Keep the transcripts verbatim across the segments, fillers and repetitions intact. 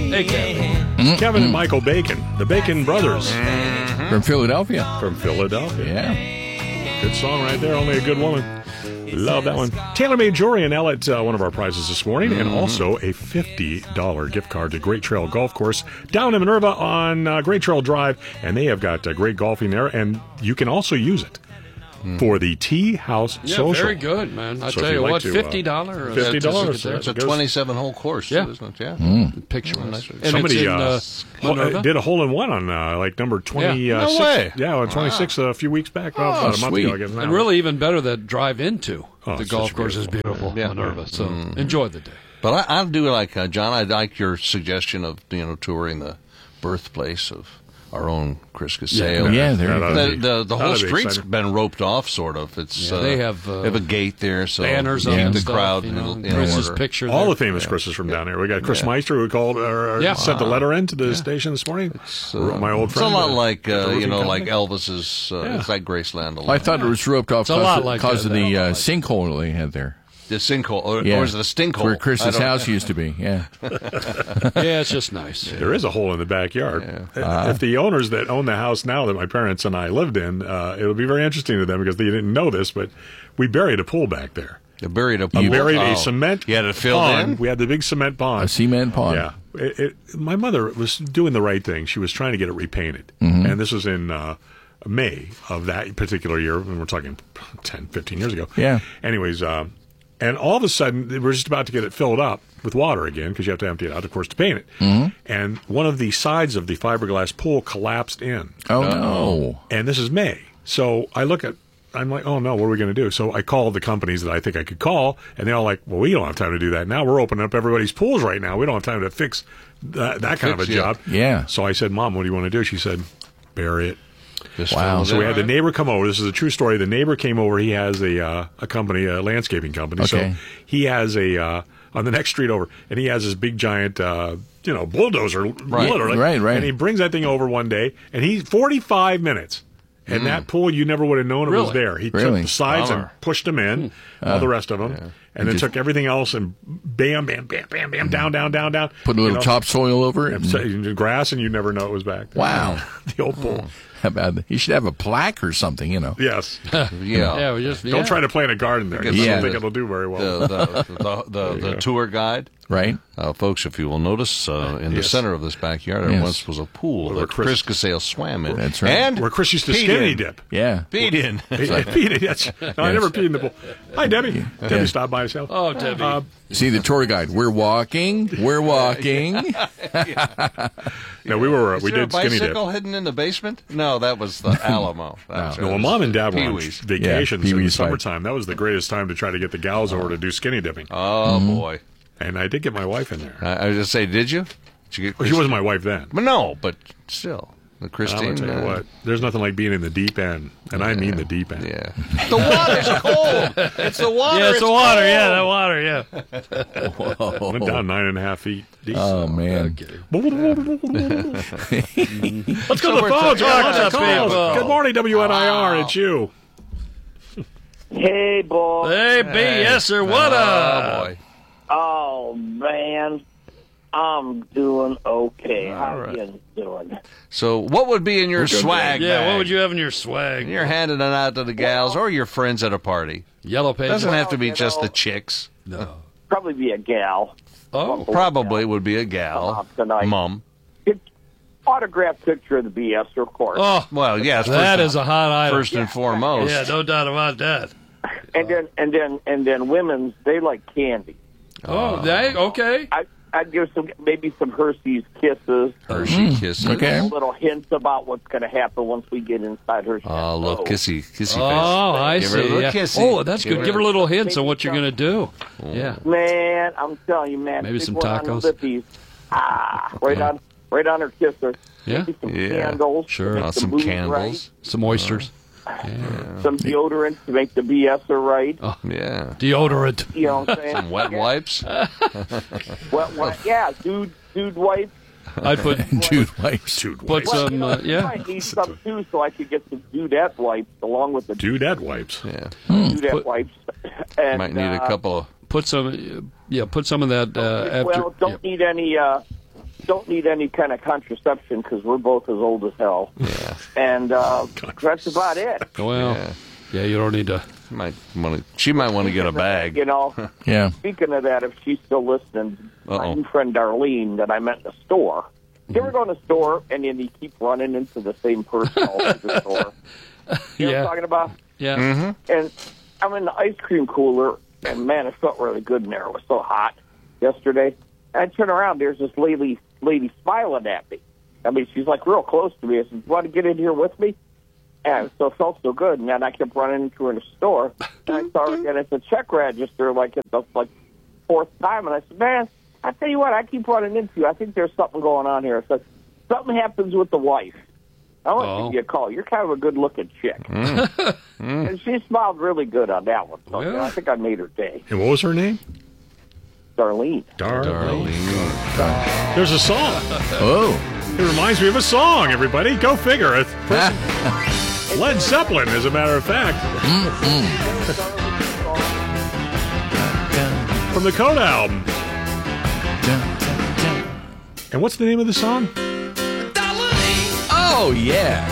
Hey, Kevin. Mm-hmm. Kevin and Michael Bacon, the Bacon Brothers. Mm-hmm. From Philadelphia. From Philadelphia. Yeah. Good song right there. Only a good woman. Love that one. TaylorMade Jewelry and Ellett, uh, one of our prizes this morning, mm-hmm. and also a fifty dollars gift card to Great Trail Golf Course down in Minerva on uh, Great Trail Drive, and they have got uh, great golfing there, and you can also use it for the Tea House yeah, Social. Very good, man. I so tell you like what, to, fifty dollars. Uh, fifty dollars. Uh, it's a twenty-seven hole course, yeah. too, isn't it? Yeah. Mm. Picture. Oh, nice. And somebody in, uh, uh, did a hole in one on uh, like number twenty. Yeah. Uh, no six, way. Yeah, on twenty-six wow. a few weeks back. Well, oh, about a month sweet. ago, I guess. Now. And really, even better, that drive into oh, the golf course is beautiful, yeah. Minerva. So mm. enjoy the day. But I, I do like uh, John. I like your suggestion of you know touring the birthplace of our own Chris Casale. Yeah, yeah there the, the, the whole street's been roped off, sort of. It's yeah, uh, they have, uh, they have a gate there, so banners keep on the stuff, crowd you know, in, in Chris's order. picture. All there. the famous yeah. Chris's from yeah. down here. We got Chris yeah. Meister who called or yeah. sent the letter in to the yeah. station this morning. Uh, My old friend. It's a lot uh, like uh, you know, company. like Elvis's. Uh, Yeah. It's like Graceland. A lot. I thought it was roped off It's a lot because like of that, the though. uh, sinkhole they had there. The sinkhole, or, Yeah. or is it a stinkhole? Where I Chris's don't- house used to be, yeah. Yeah, it's just nice. There is a hole in the backyard. Yeah. Uh, if the owners that own the house now that my parents and I lived in, uh, it'll be very interesting to them because they didn't know this, but we buried a pool back there. You buried a We pool. buried Oh. a cement You had it filled pond. in? We had the big cement pond. A cement pond. Yeah. It, it, my mother was doing the right thing. She was trying to get it repainted. Mm-hmm. And this was in uh, May of that particular year, and we're talking ten, fifteen years ago. Yeah. Anyways, um, and all of a sudden, we were just about to get it filled up with water again because you have to empty it out, of course, to paint it. Mm-hmm. And one of the sides of the fiberglass pool collapsed in. Oh, no. And this is May. So I look at, I'm like, oh no, what are we going to do? So I called the companies that I think I could call, and they're all like, well, we don't have time to do that now. We're opening up everybody's pools right now. We don't have time to fix that, that kind Fix of a it. job. Yeah. So I said, Mom, what do you want to do? She said, bury it. Just Wow. filled So in. we had the neighbor come over. This is a true story. The neighbor came over. He has a uh, a company, a landscaping company. Okay. So he has a uh, on the next street over, and he has this big giant, uh, you know, bulldozer, Right. literally. Right, right. And he brings that thing over one day, and he's forty-five minutes. And that pool, you never would have known it was Really? there. He Really? took the sides Bummer. and pushed them in, all the rest of them, and then just- took everything else and bam, bam, bam, bam, bam, down, down, down, down. Put a little You know, topsoil over it. and and- so- you do grass, and you never know it was back there. Wow. The old pool. How about you should have a plaque or something, you know. Yes. Yeah. Yeah, we just Don't yeah. try to plant a garden there. 'cause I Yeah. don't think it'll do very well. The, the, the, the, the tour guide. Right? Uh, folks, if you will notice, uh, in the Yes. center of this backyard, there Yes. once was a pool Where that Chris- Chris Casale swam in. That's right. And Where Chris used to peed skinny in. dip. Yeah. Peed in. He- he peed in- yes. No, I never peed in the pool. Hi, Debbie. Debbie Yeah. stopped by herself. Oh, Debbie. Uh, See the tour guide. We're walking. We're walking. no, we were uh, Is we there did a skinny dip. bicycle hidden in the basement? No, that was the Alamo. That No, was- well, Mom and Dad were on Pee-wee's. vacations Yeah, in the Pee-wee's fine. summertime. That was the greatest time to try to get the gals over to do skinny dipping. Oh, boy. And I did get my wife in there. I, I was just say, did you? Did you get Well, she wasn't my wife then. But no, but still. The I'm Christine. going to tell you uh, what. There's nothing like being in the deep end. And I mean the deep end. Yeah. The water's cold. It's the water. Yeah, it's the water. Yeah, that water. Yeah. Went down nine and a half feet deep. Oh, man. Let's go to the we're phones. We got lots of talking to calls. people. Good morning, W N I R. It's you. Hey, boy. Hey, B, yes, sir. What Oh, up? boy. Oh, man. I'm doing okay. All How right. you doing? So, what would be in your swag Yeah, bag? what would you have in your swag? You're handing it out to the gals or your friends at a party. Yellow pages? Doesn't have to be you just know- the chicks. No. Probably be a gal. Oh. Probably would be a Come gal. out tonight. Mom. Get autographed picture of the B S, of course. Oh, Well, yes. that first, is a hot item. first and foremost. Yeah, no doubt about that. And then, and then, and then, women's they like candy. Oh, they, okay. I I'd give some maybe some Hershey's Kisses. Hershey kisses. okay. A little hints about what's going to happen once we get inside her. Oh, a little kissy, kissy face. Oh, I Give her a see. little Yeah. kissy. Oh, that's Give good. her- Give her little hints on Maybe what you're some- going to do. Yeah. Man, I'm telling you, man. Maybe big some one on the tacos. lippies. Ah, right on, right on her kisser. Yeah. Maybe some Yeah. candles. to Sure. make Uh, the some mood candles. Some oysters. Right. Some deodorant to make the B S er right. Oh. Yeah. Deodorant. You know what I'm saying? Some wet Yeah. wipes. Well, well, yeah, dude, dude wipes. I'd put Dude, wipes. Dude put wipes. Well, some, you know, uh, you yeah. might need some too, so I could get some dudette wipes along with the Dudette wipes. Yeah. dudette Put- wipes. And, Might need a uh, couple of. Put some, yeah, put some of that uh, after. Well, don't need any. Uh, don't need any kind of contraception because we're both as old as hell. Yeah. And uh, that's about it. Well, Yeah. yeah, you don't need to. Might want to. She might want to get a bag. You know, Yeah. speaking of that, if she's still listening, my Uh-oh. new friend Darlene that I met in the store. You ever go in the store and then you keep running into the same person all through the store? You know Yeah. what I'm talking about? Yeah. Mm-hmm. And I'm in the ice cream cooler, and man, it felt really good in there. It was so hot yesterday. And I turn around, there's this lady, lady smiling at me. I mean, she's like real close to me. I said, "You want to get in here with me?" And so it felt so good. And then I kept running into her in the store. And I saw her again at the check register, like at the like fourth time. And I said, "Man, I tell you what, I keep running into you. I think there's something going on here." I said, "Something happens with the wife. I want to Oh. give you a call. You're kind of a good-looking chick." And she smiled really good on that one. So you know, I think I made her day. And what was her name? Darlene. Darlene. There's a song. Oh. It reminds me of a song, everybody. Go figure. A person- Led Zeppelin, as a matter of fact. From the Coda album. And what's the name of the song? Oh, yeah.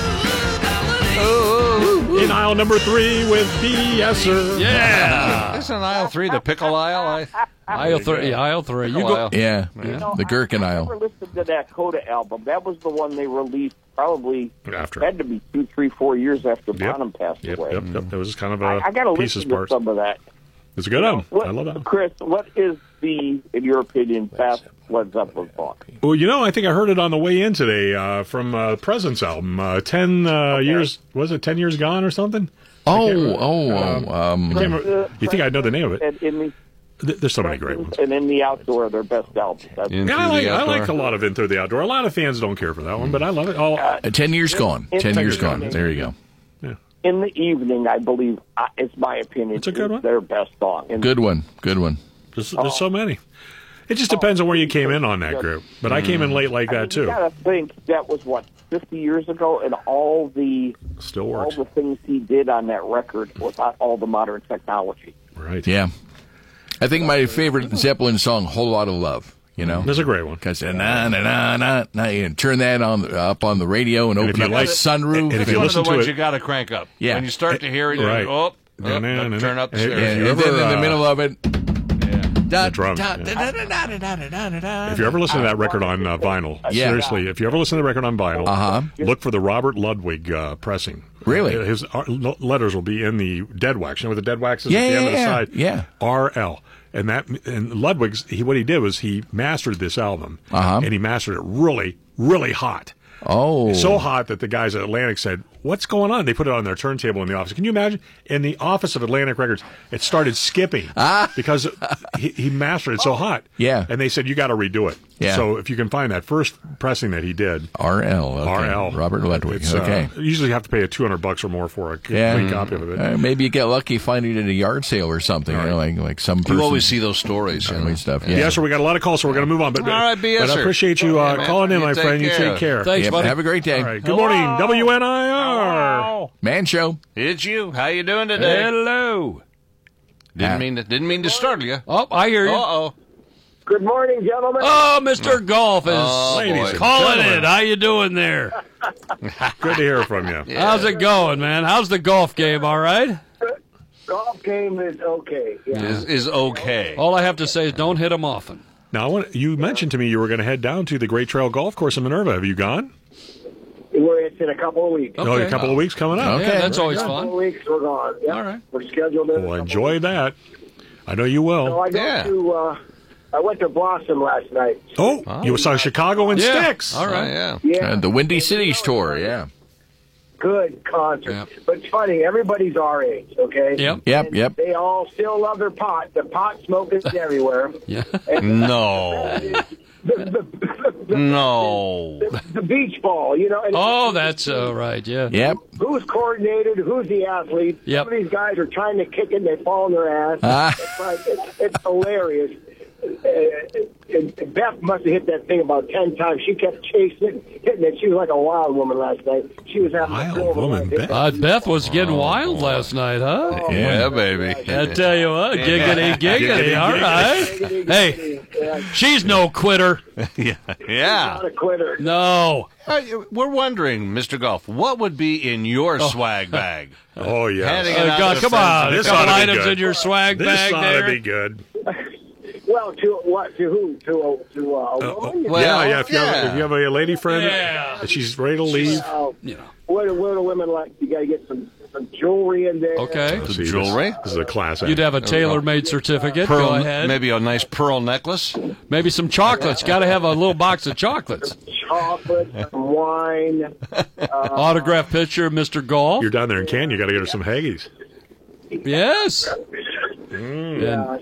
In aisle number three with B. Esser. Yeah. Isn't aisle three the pickle aisle? I, Aisle three. Aisle three. You go. aisle. Yeah. know, The Gherkin I aisle. never listened to that Coda album. That was the one they released probably After. had to be two, three, four years after Yep. Bonham passed Yep, away. yep, yep. That was kind of I, a I got to pieces listen to parts. some of that. It's a good album. What, I love that. Chris, what is the, in your opinion, best Led Zeppelin song? Well, you know, I think I heard it on the way in today uh, from uh, Presence album. Uh, ten uh, years, was it ten years gone or something? Oh, remember. oh, Um, oh, um, I can't remember. You think I'd know the name of it? And in the Th- There's so many great ones. and in the outdoor, their best album. That's In- Yeah, I like, Through the I like a Outdoor. lot of Into the Outdoor. A lot of fans don't care for that one, but I love it. Oh, uh, ten years gone. Ten Ten years years gone. gone. There you go. in the evening, I believe, uh, it's my opinion, It's a good is one. their best song. And Good one. Good one. there's, there's so many. It just depends on where you came in on that group. But I came in late like I mean, that, You too. got to think that was, what, fifty years ago, and all the Still all works. the things he did on that record without all the modern technology. Right. Yeah. I think my favorite Zeppelin song, "Whole Lot of Love." You know, That's a great one. because na na na na na, you turn that on up on the radio and, And open if you up like- the sunroof. and if It's you one listen of the to ones it- you got to crank up. Yeah. When you start to hear it, you're Right. like, oh, Na, oh, na, have to na, turn na. up the Hey, stereo. if and, you and then ever, in the uh, middle of it, da, The drums, da, yeah. da, da, da, da, da, da, da, da. If you ever listen to that record on uh, vinyl, Yeah. seriously, if you ever listen to the record on vinyl, Uh-huh. look for the Robert Ludwig uh, pressing. Really? Uh, His uh, l- letters will be in the dead wax. You know where the dead wax is Yeah, at the yeah, end of the yeah, side? yeah. R L. And that and Ludwig's, he, what he did was he mastered this album, Uh-huh. and he mastered it really, really hot. Oh, So hot that the guys at Atlantic said, "What's going on?" They put it on their turntable in the office. Can you imagine? In the office of Atlantic Records, it started skipping because he, he mastered it so hot. Yeah. And they said, "You got to redo it." Yeah. So if you can find that first pressing that he did, R L. Okay. R L Robert Ludwig. it's, uh, Okay. you usually have to pay a two hundred bucks or more for a complete Yeah. copy of it. Uh, maybe you get lucky finding it at a yard sale or something. You know, like like some person. You always see those stories. You know? and stuff. Yeah. Yeah, so we got a lot of calls, so we're going to move on. But, All right, B S, but I sir. appreciate you uh, Yeah, man. calling in, You my take friend. You care. take care. Thanks, Yep, buddy. have a great day. All right. Good morning, W N I R. Man show. It's you. How you doing today? Hello. Didn't Ah. mean to, didn't mean to startle you. Oh, I hear you. Uh-oh. Good morning, gentlemen. Oh, Mister Golf is Oh, Ladies boy. and calling gentlemen. it. How you doing there? Good to hear from you. How's it going, man? How's the golf game? All right. Golf game is okay. Yeah. Is, is okay. All I have to say is don't hit them often. Now, I want, you mentioned to me you were going to head down to the Great Trail Golf Course in Minerva. Have you gone? We're it's in a couple of weeks. Oh, a couple of weeks coming up. Okay. Yeah, that's very always A couple of fun. weeks, we're gone. Yep. All right. We're scheduled in. a Well, couple enjoy of that. I know you weeks. So will. I go Yeah. to. Uh, I went to Blossom last night. Oh, you saw Chicago and Yeah. Styx. All Oh, right. yeah. Yeah, And the Windy Cities tour. Yeah. good concert. Yeah. But it's funny. Everybody's our age. Okay. Yep. Yep. And Yep. They all still love their pot. The pot smoke is everywhere. Yeah. No. the, the, No. the, the beach ball, you know. And Oh, that's all right. Yeah. Yep. Who's coordinated? Who's the athlete? Yep. Some of these guys are trying to kick it and they fall on their ass. Ah. It's like it's, it's hilarious. Uh, and Beth must have hit that thing about ten times. She kept chasing it, hitting it. She was like a wild woman last night. She was having Wild a thrill of her woman, life. Beth. Uh, Beth was getting wild last night, huh? Yeah, baby. I tell you what, giggity, giggity. All right. Hey, She's no quitter. yeah, yeah. Not a quitter. No. Uh, we're wondering, Mister Golf, what would be in your swag bag? Oh, yeah. Handing it Oh, out God, to come friends. on. This a couple ought to be items good. in your swag This bag ought there. to be good. Well, to what? To who? To a to a woman? well, yeah, yeah. If you, Have, yeah. if you have a lady friend, Yeah. and she's ready to leave. Uh, You know. what, do- what do women like? You got to get some, some jewelry in there. Okay. Let's see, jewelry? This, this is a class act. You'd have a tailor-made certificate. Pearl, Go ahead. maybe a nice pearl necklace. Maybe some chocolates. Got to have a little box of chocolates. Chocolate, some wine. Autograph picture of Mister Golf. You're down there in Canton. You got to get her some Haggis. Yes. Yeah,